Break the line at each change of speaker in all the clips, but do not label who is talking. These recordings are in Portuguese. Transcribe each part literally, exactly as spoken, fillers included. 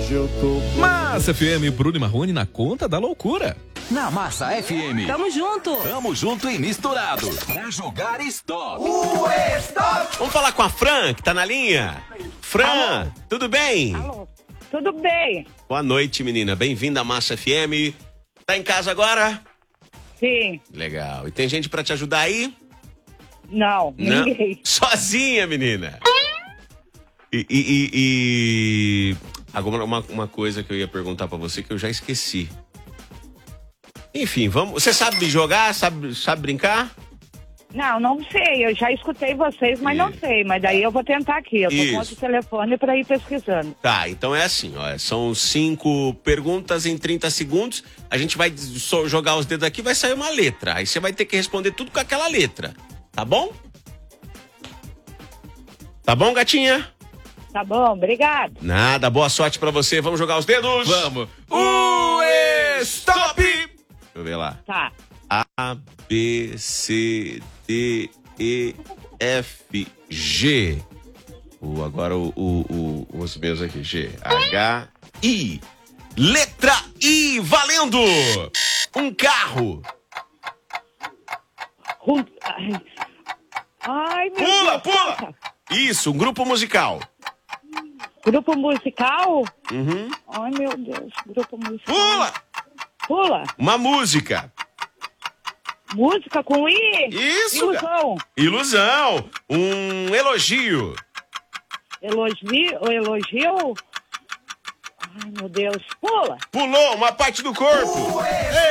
hoje eu tô...
Massa F M, Bruno e Marrone na conta da loucura.
Na Massa F M.
Tamo junto.
Tamo junto e misturado. Pra jogar stop.
O stop.
Vamos falar com a Fran, que tá na linha. Fran, Alô? Tudo bem?
Alô, tudo bem.
Boa noite, menina. Bem-vinda à Massa F M. Tá em casa agora?
Sim.
Legal. E tem gente pra te ajudar aí?
Não,
Não?
ninguém.
Sozinha, menina. E, e, e, e... agora uma, uma coisa que eu ia perguntar pra você que eu já esqueci. Enfim, vamos. Você sabe jogar? Sabe, sabe brincar?
Não, não sei. Eu já escutei vocês, mas
e...
não sei. Mas daí eu vou tentar aqui. Eu tô
Isso.
com outro telefone pra ir pesquisando.
Tá, então é assim, ó. São cinco perguntas em trinta segundos. A gente vai só jogar os dedos aqui, vai sair uma letra. Aí você vai ter que responder tudo com aquela letra. Tá bom? Tá bom, gatinha?
Tá bom, obrigado.
Nada, boa sorte pra você. Vamos jogar os dedos?
Vamos.
O stop! Deixa eu ver lá.
Tá.
A, B, C, D, E, F, G. O, agora o, o, o, os meus aqui. G, H, I. Letra I, valendo! Um carro.
Um... Ai. Ai, meu
Pula,
Deus.
pula! Isso, um grupo musical.
Grupo musical?
Uhum.
Ai, meu Deus. Grupo musical.
Pula!
Pula.
Uma música.
Música com I?
Isso,
Ilusão.
Ilusão. Um elogio.
Elogio? Elogio? Ai, meu Deus. Pula.
Pulou uma parte do corpo.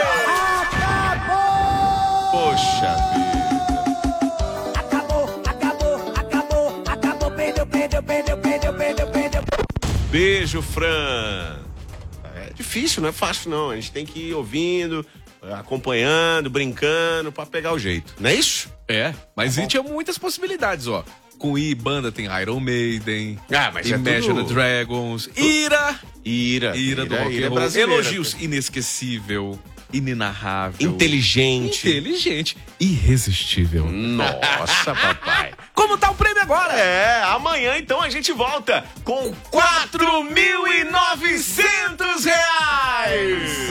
Acabou!
Poxa vida.
Acabou, acabou, acabou, acabou. Perdeu, perdeu, perdeu, perdeu, perdeu, perdeu.
Beijo, Fran. É difícil, não é fácil não. A gente tem que ir ouvindo, acompanhando, brincando pra pegar o jeito. Não é isso?
É, mas
Tá
e tinha muitas possibilidades, ó. Com I, banda tem Iron Maiden,
Ah, mas é
Imagine
tudo...
Dragons, Ira,
Ira.
Ira do rock
Ira
and roll,
brasileira.
elogios inesquecível, inenarrável,
Inteligente.
inteligente, irresistível.
Nossa, papai.
Como tá o prêmio agora?
É, amanhã então a gente volta com quatro mil e novecentos reais.